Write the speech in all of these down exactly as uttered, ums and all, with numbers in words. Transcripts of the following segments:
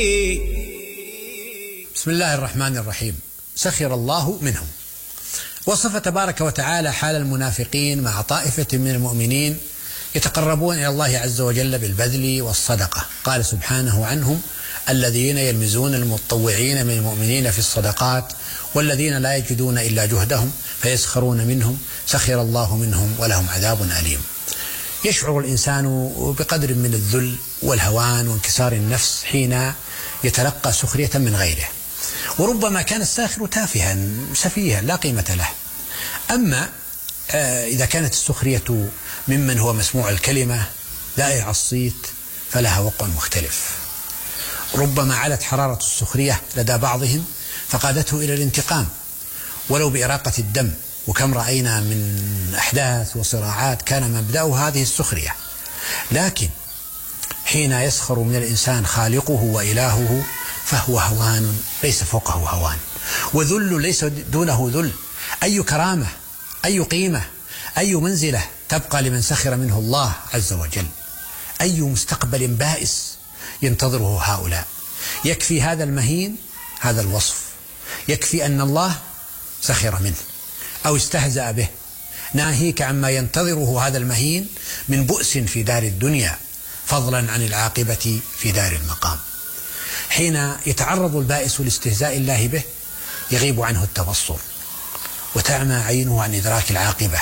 بسم الله الرحمن الرحيم. سخر الله منهم. وصف تبارك وتعالى حال المنافقين مع طائفة من المؤمنين يتقربون إلى الله عز وجل بالبذل والصدقة. قال سبحانه عنهم: الذين يلمزون المتطوعين من المؤمنين في الصدقات والذين لا يجدون إلا جهدهم فيسخرون منهم سخر الله منهم ولهم عذاب أليم. يشعر الإنسان بقدر من الذل والهوان وانكسار النفس حين يتلقى سخرية من غيره، وربما كان الساخر تافها سفيها لا قيمة له. أما إذا كانت السخرية ممن هو مسموع الكلمة ذائع الصيت فلها وقع مختلف. ربما علت حرارة السخرية لدى بعضهم فقادته إلى الانتقام ولو بإراقة الدم، وكم رأينا من أحداث وصراعات كان مبدأ هذه السخرية. لكن حين يسخر من الإنسان خالقه وإلهه فهو هوان ليس فوقه هوان، وذل ليس دونه ذل. أي كرامة، أي قيمة، أي منزلة تبقى لمن سخر منه الله عز وجل؟ أي مستقبل بائس ينتظره هؤلاء؟ يكفي هذا المهين هذا الوصف، يكفي أن الله سخر منه أو استهزأ به، ناهيك عما ينتظره هذا المهين من بؤس في دار الدنيا، فضلا عن العاقبة في دار المقام. حين يتعرض البائس لاستهزاء الله به يغيب عنه التبصر وتعمى عينه عن إدراك العاقبة،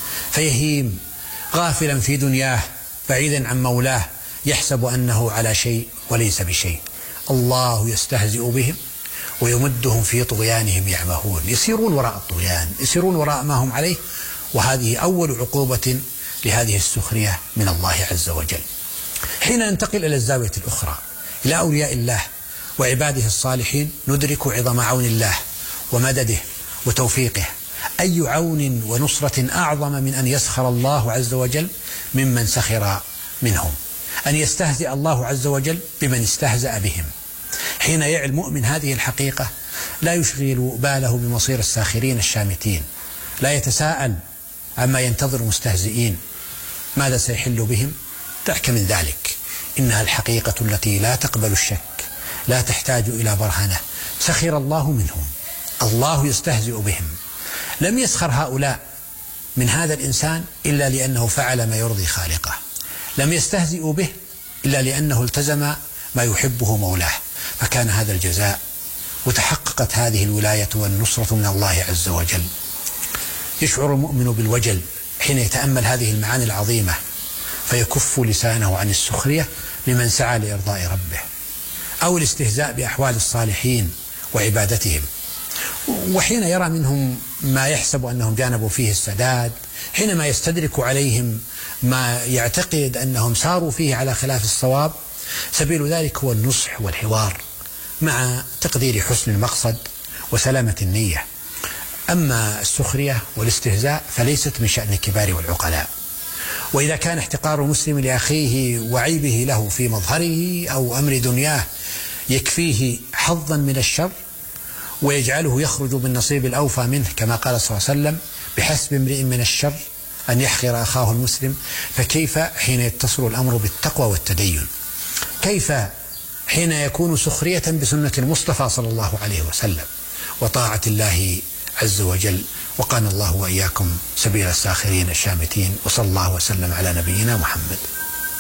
فيهيم غافلا في دنياه بعيدا عن مولاه يحسب أنه على شيء وليس بشيء. الله يستهزئ بهم ويمدهم في طغيانهم يعمهون، يسيرون وراء الطغيان، يسيرون وراء ما هم عليه، وهذه أول عقوبة لهذه السخرية من الله عز وجل. حين ننتقل إلى الزاوية الأخرى إلى أولياء الله وعباده الصالحين ندرك عظم عون الله ومدده وتوفيقه. أي عون ونصرة أعظم من أن يسخر الله عز وجل ممن سخر منهم، أن يستهزئ الله عز وجل بمن استهزأ بهم. حين يعي المؤمن هذه الحقيقة لا يشغل باله بمصير الساخرين الشامتين، لا يتساءل عما ينتظر المستهزئين ماذا سيحل بهم. دعك من ذلك، إنها الحقيقة التي لا تقبل الشك، لا تحتاج إلى برهنة. سخر الله منهم، الله يستهزئ بهم. لم يسخر هؤلاء من هذا الإنسان إلا لأنه فعل ما يرضي خالقه، لم يستهزئوا به إلا لأنه التزم ما يحبه مولاه، فكان هذا الجزاء وتحققت هذه الولاية والنصرة من الله عز وجل. يشعر المؤمن بالوجل حين يتأمل هذه المعاني العظيمة فيكف لسانه عن السخرية لمن سعى لإرضاء ربه أو الاستهزاء بأحوال الصالحين وعبادتهم. وحين يرى منهم ما يحسب أنهم جانبوا فيه السداد، حينما يستدرك عليهم ما يعتقد أنهم ساروا فيه على خلاف الصواب، سبيل ذلك هو النصح والحوار مع تقدير حسن المقصد وسلامة النية. أما السخرية والاستهزاء فليست من شأن الكبار والعقلاء. وإذا كان احتقار المسلم لأخيه وعيبه له في مظهره أو أمر دنياه يكفيه حظا من الشر ويجعله يخرج بالنصيب الأوفى منه، كما قال صلى الله عليه وسلم: بحسب امرئ من الشر أن يحقر أخاه المسلم، فكيف حين يتصل الأمر بالتقوى والتدين؟ كيف حين يكون سخرية بسنة المصطفى صلى الله عليه وسلم وطاعة الله عز وجل؟ وقانا الله وإياكم سبيل الساخرين الشامتين، وصلى الله وسلم على نبينا محمد.